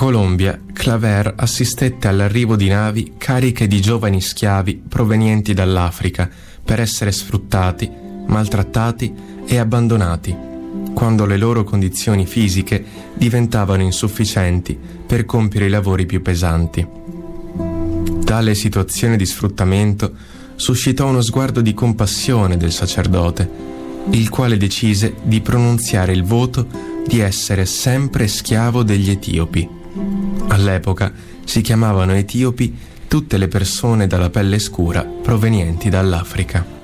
Colombia, Claver assistette all'arrivo di navi cariche di giovani schiavi provenienti dall'Africa per essere sfruttati, maltrattati e abbandonati, quando le loro condizioni fisiche diventavano insufficienti per compiere i lavori più pesanti. Tale situazione di sfruttamento suscitò uno sguardo di compassione del sacerdote, il quale decise di pronunziare il voto di essere sempre schiavo degli etiopi. All'epoca si chiamavano etiopi tutte le persone dalla pelle scura provenienti dall'Africa.